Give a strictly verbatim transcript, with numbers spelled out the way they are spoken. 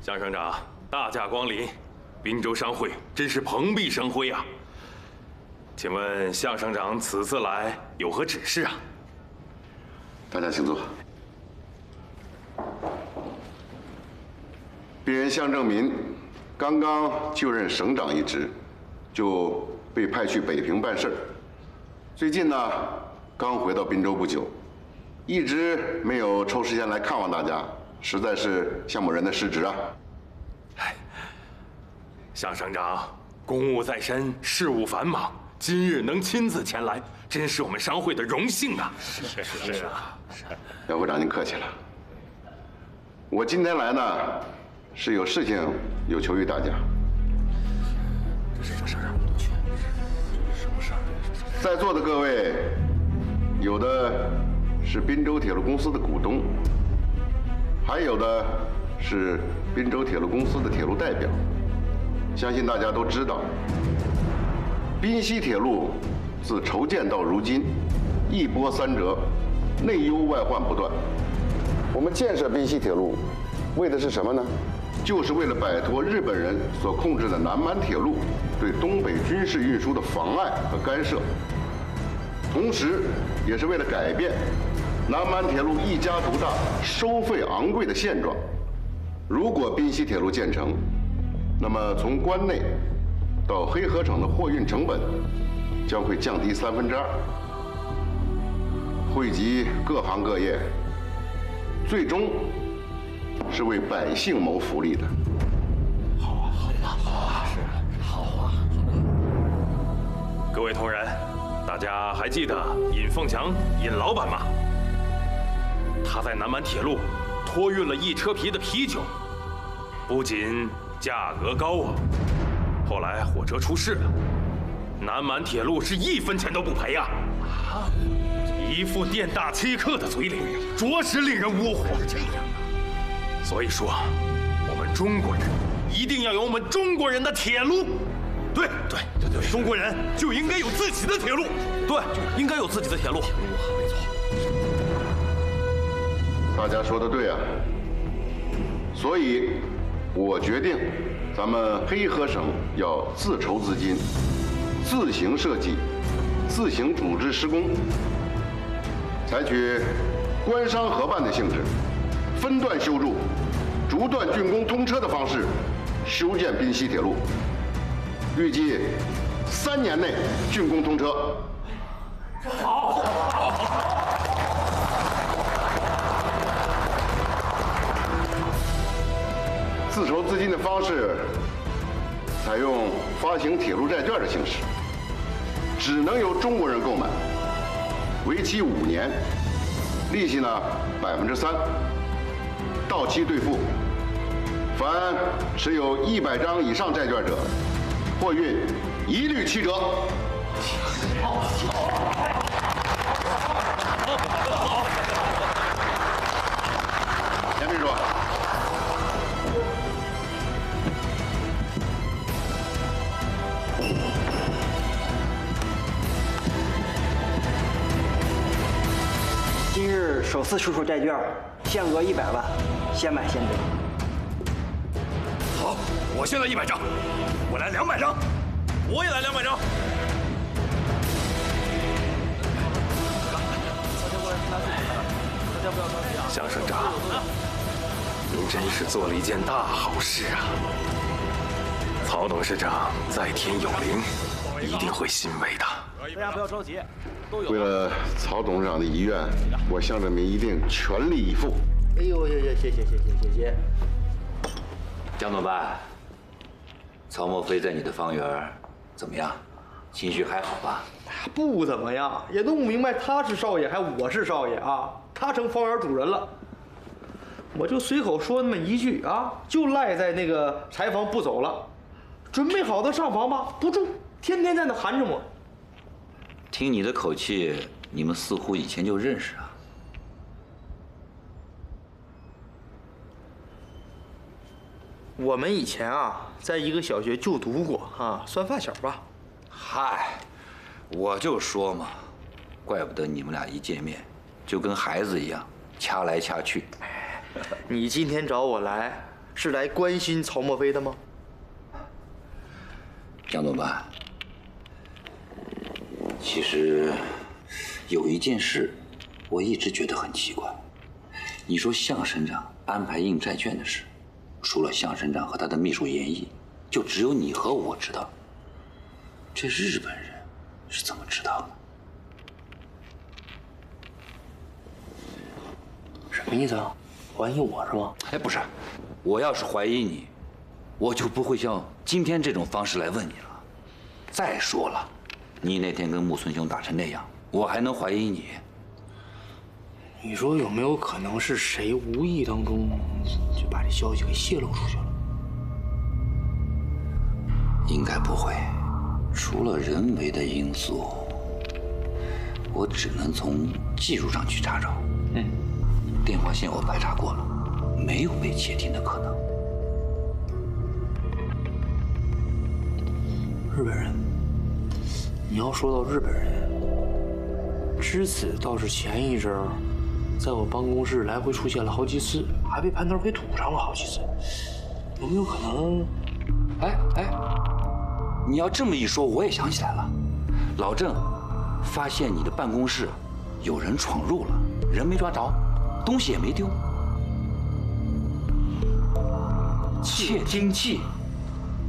向省长大驾光临，滨州商会真是蓬荜生辉啊！请问向省长此次来有何指示啊？ 大家请坐。鄙人向正民刚刚就任省长一职，就被派去北平办事。最近呢，刚回到滨州不久，一直没有抽时间来看望大家，实在是向某人的失职啊。 哎，向省长公务在身，事务繁忙，今日能亲自前来，真是我们商会的荣幸啊！ 是是是啊，是。 姚会长，您客气了。我今天来呢，是有事情有求于大家。 这是这事儿，我都去。什么事儿？ 在座的各位，有的是滨州铁路公司的股东，还有的是滨州铁路公司的铁路代表。相信大家都知道，滨西铁路自筹建到如今，一波三折，内忧外患不断。我们建设滨西铁路，为的是什么呢？就是为了摆脱日本人所控制的南满铁路对东北军事运输的妨碍和干涉，同时，也是为了改变南满铁路一家独大、收费昂贵的现状。如果滨西铁路建成，那么从关内到黑河城的货运成本将会降低三分之二，惠及各行各业，最终是为百姓谋福利的。 好啊，好啊，好啊，是，好啊。 各位同仁，大家还记得尹凤强尹老板吗？他在南满铁路托运了一车皮的啤酒，不仅价格高啊，后来火车出事了，南满铁路是一分钱都不赔啊！啊，一副店大欺客的嘴脸，着实令人窝火。这样啊，所以说，我们中国人一定要有我们中国人的铁路。对对对对，中国人就应该有自己的铁路。对，应该有自己的铁路。 没错。 大家说的对啊，所以，我决定，咱们黑河省要自筹资金，自行设计，自行组织施工，采取官商合办的性质，分段修筑，逐段竣工通车的方式修建滨西铁路，预计三年内竣工通车。 好。 自筹资金的方式采用发行铁路债券的形式，只能由中国人购买，为期五年，利息呢百分之三，到期兑付。凡持有一百张以上债券者，货运一律七折。好，严秘书。 今日首次出售债券，限额一百万，先买先得。 好，我现在一百张，我来两百张，我也来两百张。向省长，您真是做了一件大好事啊！曹董事长在天有灵，一定会欣慰的。 大家不要着急，都有。 为了曹董事长的遗愿，我向着民一定全力以赴。 哎呦，谢谢谢谢谢谢谢谢。 江总办，曹墨飞在你的方圆怎么样？情绪还好吧？ 不怎么样，也弄不明白他是少爷还我是少爷啊！他成方圆主人了，我就随口说那么一句啊，就赖在那个柴房不走了。准备好的上房吧，不住，天天在那含着我。 听你的口气，你们似乎以前就认识啊。 我们以前啊，在一个小学就读过啊，算发小吧。 嗨，我就说嘛，怪不得你们俩一见面就跟孩子一样，掐来掐去。 你今天找我来， 是来关心曹墨飞的吗？ 江总办，其实有一件事，我一直觉得很奇怪。你说向省长安排印债券的事，除了向省长和他的秘书严毅，就只有你和我知道。这日本人是怎么知道的？ 什么意思啊？怀疑我是吗？ 哎，不是，我要是怀疑你，我就不会像今天这种方式来问你了。再说了，你那天跟木村兄打成那样，我还能怀疑你？ 你说有没有可能是谁无意当中就把这消息给泄露出去了？ 应该不会，除了人为的因素，我只能从技术上去查找。嗯，电话线我排查过了，没有被窃听的可能。 日本人，你要说到日本人，知子倒是前一阵儿在我办公室来回出现了好几次，还被盘头给堵上了好几次，有没有可能？ 哎哎，你要这么一说，我也想起来了，老郑发现你的办公室有人闯入了，人没抓着，东西也没丢，窃听器。